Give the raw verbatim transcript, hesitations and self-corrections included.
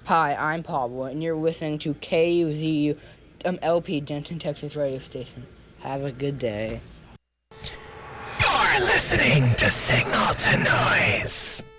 Hi, I'm Pablo, and you're listening to K U Z U um, L P Denton, Texas radio station. Have a good day. You're listening to Signal to Noise.